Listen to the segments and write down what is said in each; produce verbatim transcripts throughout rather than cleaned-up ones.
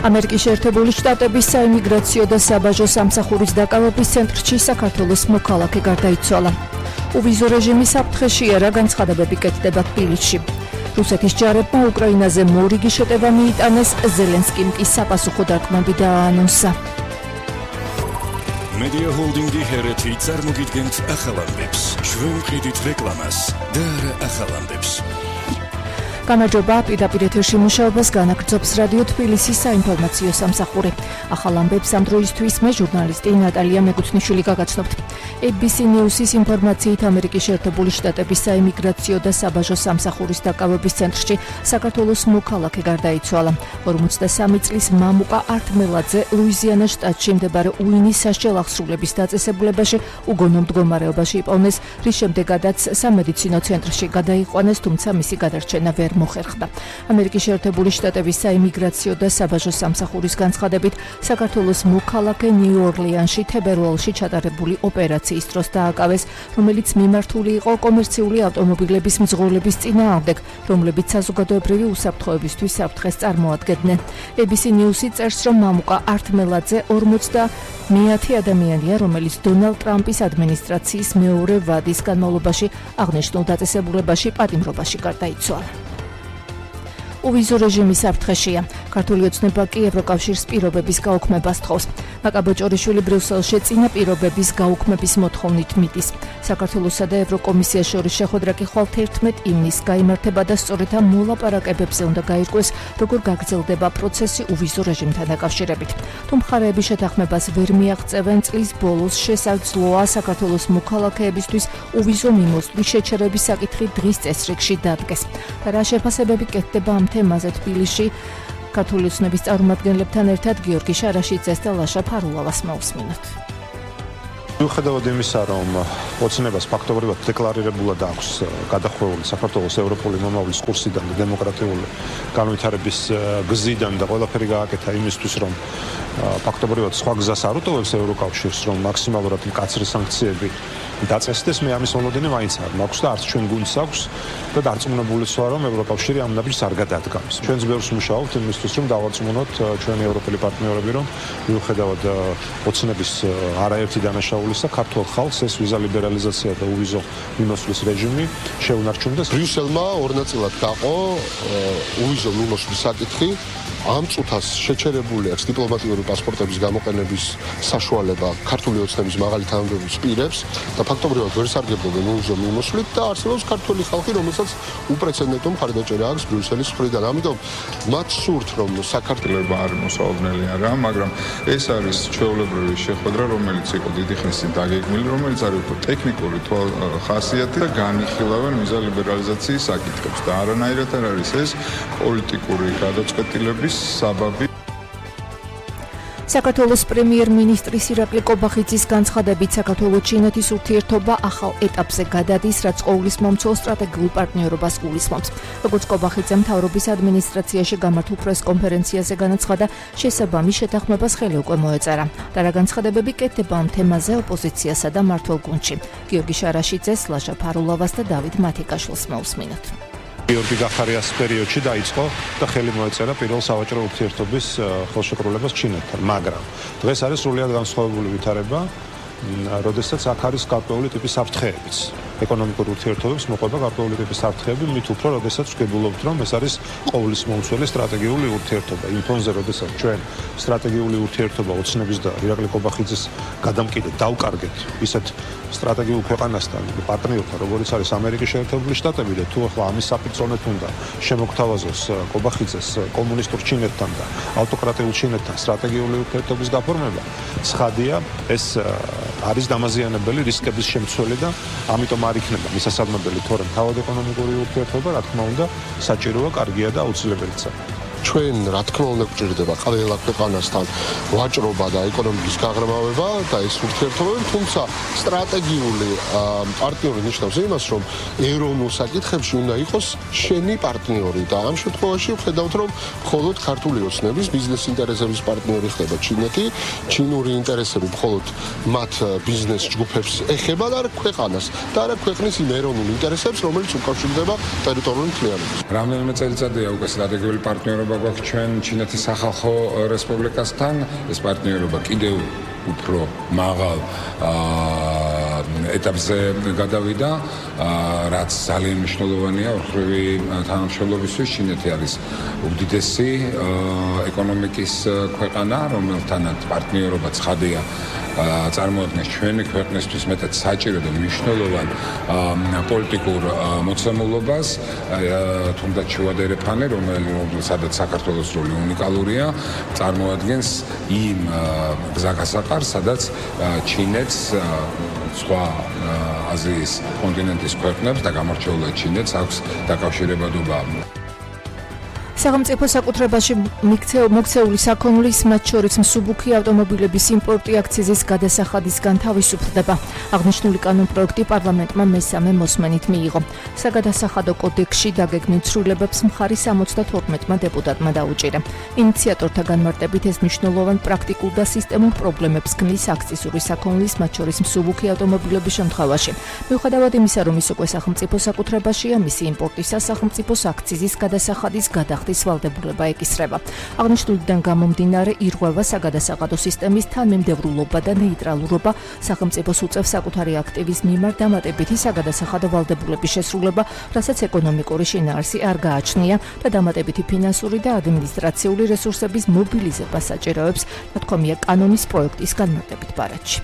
ამერიკის შეერთებული შტატების საიმიგრაციო და საბაჟო სამსახურის დაკავების ცენტრში საქართველოს მოქალაქე გარდაიცვალა. ოვიზო რეჟიმის საფრთხეშია, რა განცხადებები კეთდება თბილისში. რუსეთის ჯარებმა უკრაინაზე მორიგი შეტევა მიიტანეს, ზელენსკიმ კი საპასუხო დარტყმები დააანონსა. Media Holding-ი ჰერეთი წარმოგიდგენთ ახალამდებს. ჩვენ ვყიდით რეკლამას და არა ახალამდებს. გამარჯობა, პირდაპირ ეთერში მუშაობას განაგრძობს რადიო თბილისის საინფორმაციო სამსახური. ახალ ამბებს ამ დროისთვის მე ჟურნალისტი ნატალია მეგუთნიშვილი გაგაცნობთ. A B C News-ის ინფორმაციით ამერიკის შეერთებული შტატების საიმიგრაციო და საბაჟო სამსახურის დაკავების ცენტრში საქართველოს მოქალაქე გარდაიცვალა. ორმოცდასამი წლის მამუკა არტმელაძე ლუიზიანას შტატში მდებარე უინის სასჯელ აღსრულების დაწესებულებაში უგონო მდგომარეობაში იპოვნეს, რის შემდეგაც სამედიცინო ცენტრში გადაიყვანეს, თუმცა მისი გადარჩენა ვერ მოხერხდა. ამერიკის შეერთებული შტატების საიმიგრაციო და საბაჟო სამსახურის განცხადებით, საქართველოს მოქალაქე ნიუ-ორლიანში თებერვალში ჩატარებული ოპერაციის დროს დააკავეს, რომელიც მიმართული იყო კომერციული ავტომობილების მძღოლების წინააღმდეგ, რომლებიც საზოგადოებრივი უსაფრთხოებისთვის საფრთხეს წარმოადგენდნენ. A B C News-ი წერს, რომ მამუკა არტმელაძე ორმოცდამეათე ადამიანია, რომელიც დონალდ ტრამპის ადმინისტრაციის მეორე ვადის განმავლობაში აღნიშნულ დაწესებულებაში პატიმრობაში გარდაიცვალა. ოვიზო რეჟიმის საფრთხეშია. ქართული ოცნება კი ევროკავშირის პირობების გაუქმებას თხოვს. მაკაბოჭორიშვილი ბრიუსელში წინა პირობების გაუქმების მოთხოვნით მიტის. საქართველოსა და ევროკომისიას შორის შეხვედრა კი ხვალ თერთმეტ ივნისს გაიმართება და სწორედ ამ მოლაპარაკებებზე უნდა გაირკვეს, როგორ გაგრძელდება პროცესი ოვიზო რეჟიმთან დაკავშირებით. თუ მხარეები შეთანხმებას ვერ მიაღწევენ, წლის ბოლოს შესაძლოა საქართველოს მოქალაქეებისთვის ოვიზო მიმოსვლის შეჩერების საკითხი დღის წესრიგში დადგეს. რა შეფასებები კეთდება ამ თემაზე თბილისში ქართული ოცნების წარმომადგენლებთან ერთად გიორგი შარაშიძეს და ლაშა ფარულავას მოусმინოთ. მიუხედავად იმისა, რომ ოცნებას ფაქტობრივად დეკლარირებულად აქვს გადახვეული საქართველოს ევროპული მომავლის კურსიდან და დემოკრატიული განვითარების გზიდან და ყველაფერი გააკეთა იმისთვის, რომ ფაქტობრივად სხვა გზას არ უტოვებს ევროკავშირს, რომ მაქსიმალურად მკაცრი სანქციები დაწესდეს, მე ამის მოლოდინი მაინც არ მაქვს და არც ჩვენ გუნდს აქვს და დარწმუნებულიც ვარ, რომ ევროკავშირი ამ ნაბიჯს არ გადადგამს. ჩვენც ბევრს მუშაობთ იმისთვის, რომ დავარწმუნოთ ჩვენი ევროპელი პარტნიორები, რომ მიუხედავად ოცნების არაერთი დანაშაულისა, ქართულ ხალხს ეს ვიზა ლიბერალიზაცია და უვიზო მიმოსვლის რეჟიმი შეუნარჩუნდეს. ბრიუსელმა ორ ნაწილად გაყო უვიზო მიმოსვლის საკითხი. ამ წუთას შეჩერებული აქვს დიპლომატიური პასპორტების გამოყენების საშუალება ქართული ოცნების მაღალი თანამდებობის პირებს და ფაქტობრივად ვერ სარგებლობენ უვიზო მიმოსვლით და არსებობს ქართული ხალხი, რომელსაც უპრეცედენტო მხარდაჭერა აქვს ბრიუსელის მხრიდან. ამიტომ მათ სურთ, რომ საქართველოს არ მოსაუბნელი არა, მაგრამ ეს არის ჩვეულებრივი შეხვედრა, რომელიც იყო დიდი ხნის წინ დაგეგმილი, რომელიც არის უფრო ტექნიკური ხასიათი და განიხილავენ ვიზა ლიბერალიზაციის საკითხებს და არანაირად არ არის ეს პოლიტიკური გადაწყვეტილების საბაბი. საქართველოს პრემიერ-მინისტრის ირაკლი კობახიძის განცხადებით, საქართველო-ჩინეთის ურთიერთობა ახალ ეტაპზე გადადის, რაც ყოვლის მომცველ სტრატეგიულ პარტნიორობას გულისხმობს. როგორც კობახიძე მთავრობის ადმინისტრაციაში გამართულ პრეს-კონფერენციაზე განაცხადა, შესაბამის შეთანხმებას ხელი უკვე მოეწერა. და რა განცხადებები კეთდება ამ თემაზე ოპოზიციასა და მმართველ გუნდში. გიორგი შარაშიძეს, ლაშა ფარულავას და დავით მათიკაშვილს მოусმინოთ. გიორგი გახარიას პერიოდში დაიწყო და ხელი მოეწერა პირველ სავაჭრო ურთიერთობის ხელშეკრულებას ჩინეთთან, მაგრამ დღეს არის სრულიად განსხვავებული ვითარება, როდესაც აქ არის გარკვეული ტიპის საფრთხეებიც. ეკონომიკური ურთიერთობებს მოყვება გარკვეული ტიპის საფრთხეები, მით უფრო, როდესაც ვგებულობთ, რომ ეს არის ყოვლის მომცველი სტრატეგიული ურთიერთობა. იმ ფონზე, როდესაც ჩვენ სტრატეგიული ურთიერთობა ოცნების და ირაკლი კობახიძის გადამკიდედ დავკარგეთ ისეთ სტრატეგიულ ქვეყანასთან, პარტნიორთან, როგორც არის ამერიკის შეერთებული შტატები და თუ ახლა ამის საფრთხოვნეთ უნდა შემოგთავაზოს კობახიძეს კომუნისტურ ჩინეთთან და ავტოკრატიულ ჩინეთთან სტრატეგიული ურთიერთობის გაფორმება, ცხადია, ეს არის დამაზიანებელი რისკების შემცველი და ამიტომ არ იქნება მისასალმებელი, თორემ თავად ეკონომიკური ურთიერთობა, რა თქმა უნდა, საჭიროა, კარგია და აუცილებელია. ჩვენ რა თქმა უნდა გვჭირდება ყველა ქვეყანასთან ვაჭრობა და ეკონომიკის გაღრმავება და ეს ურთიერთობები, თუმცა სტრატეგიული პარტნიორი ნიშნავს იმას, რომ ეროვნულ საკითხებში უნდა იყოს შენი პარტნიორი და ამ შემთხვევაში ვხედავთ, რომ მხოლოდ ქართული ოცნების ბიზნეს ინტერესების პარტნიორი ხდება ჩინეთი, ჩინური ინტერესები მხოლოდ მათ ბიზნეს ჯგუფებს ეხება და არა ქვეყანას და არა ქვეყნის იმ ეროვნულ ინტერესებს, რომელიც უკავშირდება ტერიტორიული მთლიანობას. რამდენიმე წელიწადია უკვე სტრატეგიული პარტნიორობა გვაქვს ჩვენ ჩინეთის სახალხო რესპუბლიკასთან, ეს პარტნიორობა კიდევ უფრო მაღალ ეტაპზე გადავიდა, რაც ძალიან მნიშვნელოვანია ოთხრივი თანამშრომლობისთვის. ჩინეთი არის უდიდესი ეკონომიკის ქვეყანა, რომელთანაც პარტნიორობა ცხადია წარმოადგენს ჩვენი ქვეყნისთვის მეტად საჭირო და მნიშვნელოვან პოლიტიკურ მოცემულობას, თუნდაც შუადერეფანი, რომელსაც საქართველოს როლი უნიკალურია, წარმოადგენს იმ გზაგასაყარს, სადაც ჩინეთს სხვა აზიის კონტინენტის ქვეყნებს და გამორჩეულად ჩინეთს აქვს დაკავშირებადობა. სახელმწიფო საკუთრებაში მოქცეული საქონლის, მათ შორის მსუბუქი ავტომობილების იმპორტი აქციზის გადასახადისგან თავისუფლდება. აღნიშნული კანონპროექტი პარლამენტმა მესამე მოსმენით მიიღო. საგადასახადო კოდექსში დაგეგმილ ცვლილებებს მხარი სამოცდათორმეტმა დეპუტატმა დაუჭირა. ინიციატორთა განმარტებით ეს მნიშვნელოვან პრაქტიკულ და სისტემურ პრობლემებს ქმნის აქციზური საქონლის, მათ შორის მსუბუქი ავტომობილების შემთხვევაში. მიუხედავად იმისა, რომ ის უკვე სახელმწიფო საკუთრებაშია, მისი იმპორტისას სახელმწიფოს აქციზის გადასახადის გადახდის ვალდებულება ეკისრება. აღნიშნულიდან გამომდინარე, ირღვევა საგადასახადო სისტემის თანმიმდევრულობა და ნეიტრალურობა, სახელმწიფოს უწევს საკუთარი აქტივის მიმართ დამატებითი საგადასახადო ვალდებულების შესრულება, რასაც ეკონომიკური შინაარსი არ გააჩნია და დამატებითი ფინანსური და ადმინისტრაციული რესურსების მობილიზება საჭიროებს, ნათქვამია კანონის პროექტის განმარტებით ბარათში.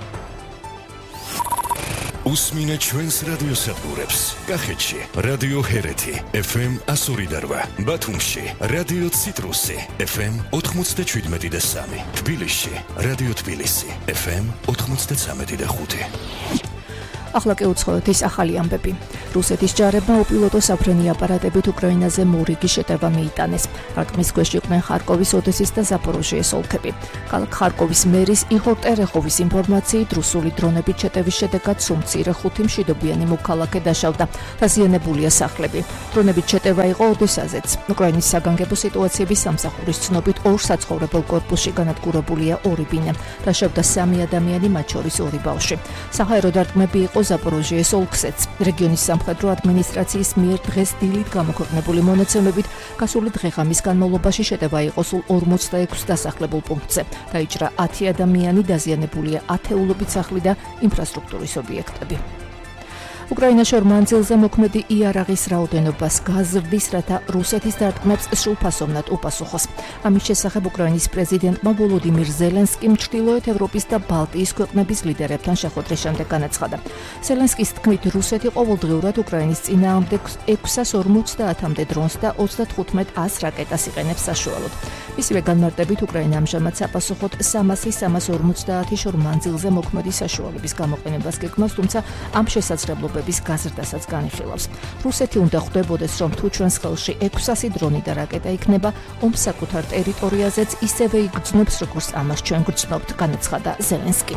უსმინე ჩვენს რადიოსადგურებს. კახეთში რადიო ჰერეთი ეფ ემ ასორი და რვა, ბათუმში რადიო ციტრუსი ეფ ემ ოთხმოცდაჩვიდმეტი და სამი, თბილისში რადიო თბილისი ეფ ემ ოთხმოცდაცამეტი და ხუთი. ახლა კი უცხოეთ ის ახალი ამბები. რუსეთის ჯარებმა უპილოტო საფრენი აპარატებით უკრაინაზე მორიგი შეტევა მიიტანეს. არტმის ქვეშ იყვნენ ხარკოვის, ოდესის და ზაპოროჟიეს ოლქები. ქალაქ ხარკოვის მერის იხორ ტერეხოვის ინფორმაციით, რუსული დრონებით შეტევის შედეგად სუმცირე ხუთი მშვიდობიანი მოქალაქე დაშავდა. დაზიანებულია სახლები. დრონებით შეტევა იყო ოდესაზეც. უკრაინის საგანგებო სიტუაციების სამსახურის ცნობით ორ საცხოვრებელ კორპუსში განადგურებულია ორი ბინა. დაშავდა სამი ადამიანი, მათ შორის ორი ბავშვი. საჰაერო დარტყმები იყო ზაპოროჟიეს ოლქზეც. რეგიონის სამხედრო ადმინისტრაციის მიერ დღეს დილით გამოქვეყნებული მონაცემებით გასული დღე-ღამის განმავლობაში შეტევა იყო სულ ორმოცდაექვსი დასახლებულ პუნქტზე. დაიჭრა ათი ადამიანი, დაზიანებულია ათეულობით სახლი და ინფრასტრუქტურის ობიექტები. უკრაინაში ორ მანძილზე მოქმედი იარაღის რაოდენობას გაზრდის, რათა რუსეთის დარტყმებს სრულფასოვნად უპასუხოს. ამის შესახებ უკრაინის პრეზიდენტმა ვოლოდიმირ ზელენსკიმ ჩრდილოეთ ევროპის და ბალტიის ქვეყნების ლიდერებთან შეხვედრის შემდეგ განაცხადა. ზელენსკის თქმით, რუსეთი ყოველდღიურად უკრაინის წინააღმდეგ ექვსას ორმოცდაათამდე დრონს და ოცდათხუთმეტ ას რაკეტას იყენებს საშუალოდ. მისივე განმარტებით, უკრაინა ამჟამად sapassuxot სამასი სამას ორმოცდაათი შორ მანძილზე მოქმედი საშუალების გამოყენებას გეგმავს, თუმცა ამ შესაძლებლობ გაზრდასაც განიხილავს. რუსეთი უნდა ხვდებოდეს, რომ თუ ჩვენს ხელში ექვსასი დრონი და რაკეტა იქნება, ომს საკუთარ ტერიტორიაზეც ისევე იგრძნობს, როგორც ამას ჩვენ გრძნობთ, განაცხადა ზელენსკი.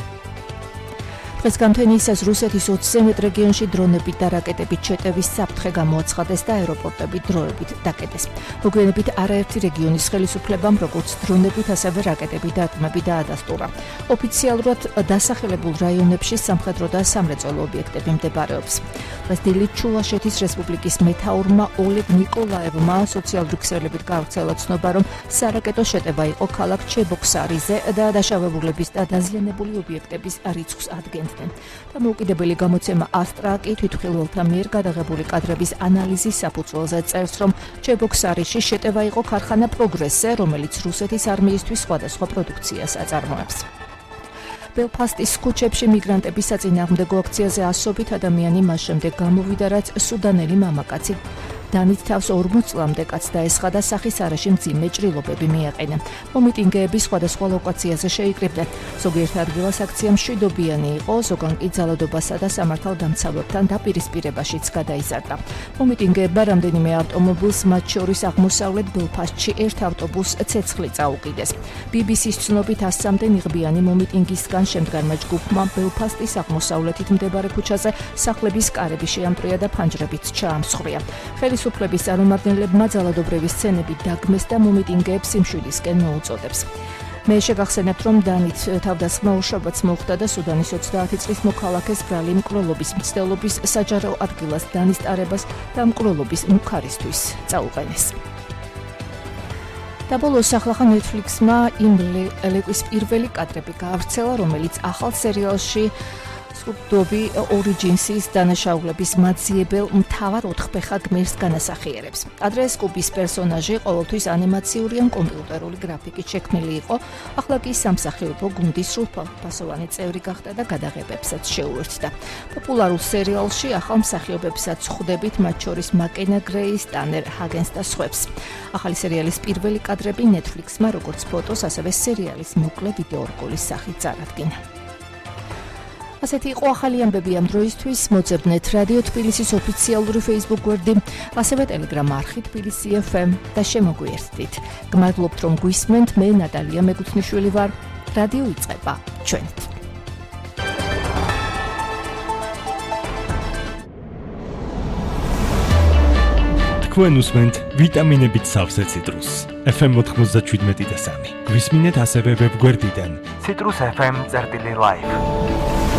დღეს გამთენიისას რუსეთის ოცზე მეტ რეგიონში დრონებით და რაკეტებით შეტევის საფრთხე გამოაცხადეს და აეროპორტები დროებით დაკეტეს. მოგვიანებით არაერთი რეგიონის ხელისუფლებამ როგორც დრონებით, ასევე რაკეტებით დარტყმები დაადასტურა. ოფიციალურად დასახელებულ რაიონებში სამხედრო და სამრეწველო ობიექტები მდებარეობს. დღეს დილით ჩულაშეთის რესპუბლიკის მეთაურმა ოლეგ ნიკოლაევმა სოციალური ქსელებით გავრცელა ცნობა, რომ სარაკეტო შეტევა იყო ქალაქ ჩებოქსარიზე და დაშავებულების და დაზიანებული ობიექტების რიცხვს ადგენდა. დამოუკიდებელი გამოცემა ასტრა კი თვითმხილველთა მიერ გადაღებული კადრების ანალიზის საფუძველზე წერს, რომ ჩებოქსარიში შეტევა იყო ქარხანა პროგრესზე, რომელიც რუსეთის არმიისთვის სხვადასხვა პროდუქციას აწარმოებს. ბელფასტის ქუჩებში მიგრანტების საწინააღმდეგო აქციაზე ასობით ადამიანი მას შემდეგ გამოვიდა, რაც სუდანელი მამაკაცი დანით თავს ორმოც წლამდე კაც დაესხა და სახის არეში მძიმე ჭრილობები მიაყენა. მომიტინგეები სხვადასხვა ლოკაციაზე შეიკრიბნენ. ზოგიერთ ადგილას აქცია მშვიდობიანი იყო, ზოგან კი ძალადობასა და სამართალდამცავებთან დაპირისპირებაშიც გადაიზარდა. მომიტინგეებმა რამდენიმე ავტომობილს, მათ შორის აღმოსავლეთ ბელფასტში ერთ ავტობუსს ცეცხლი წაუყიდეს. ბი ბი სის ცნობით ასამდე ნიღბიანი მომიტინგისგან შემდგარმა ჯგუფმა ბელფასტის აღმოსავლეთით მდებარე ქუჩაზე სახლების კარები შეამტრია და ფანჯრებით ჩაამსხვრია. ხელისუფლების წარმომადგენლებმა ძალადობრივი სცენები დაგმეს და მომიტინგეებს სიმშვიდისკენ მოუწოდებს. მე შეგახსენებთ, რომ დანით თავდასხმა უშაბათს მოხდა და სუდანის ოცდაათი წლის მოქალაქეს ბრალი მკვლელობის მცდელობის საჯარო ადგილას დანისტარებას და მკვლელობის მუქარისთვის წაუყენეს. და ბოლოს ახლა Netflix-მა იმ ლეკვის პირველი კადრები გაავრცელა, რომელიც ახალ სერიალში Dobby Origins-ის დანაშაულების მაძიებელ მთავარ ოთხფეხა გმირს განასახიერებს. ადრე სკუბის პერსონაჟი ყოველთვის ანიმაციური ან კომპიუტერული გრაფიკით შექმნილი იყო, ახლა კი სამსახიობო გუნდის სრულფასოვანი წევრი გახდა და გადაღებებსაც შეუერთდა. პოპულარულ სერიალში ახალ მსახიობებსაც ხვდებით, მათ შორის მაკენა გრეის, ტანერ ჰაგენს და სხვებს. ახალი სერიალის პირველი კადრები Netflix-მა როგორც ფოტოს, ასევე სერიალის მოკლე ვიდეორგოლის სახით წარადგინა. ასეთი იყო ახალი ამბები ამ დროისთვის. მოძებნეთ რადიო თბილისის ოფიციალური Facebook გვერდი, ასევე Telegram არხი თბილისი ეფ ემ და შემოგვიერთდით. გმადლობთ რომ გვისმენთ, მე ნატალია მეგუთნიშვილი ვარ. რადიო იწყება ჩვენით. თქვენ უსმენთ ვიტამინებით სავსე ციტრუსს. ეფ ემ ოთხმოცდაშვიდ და სამი. გვისმინეთ ასევე ვებგვერდიდან citrus f m წერტილი live.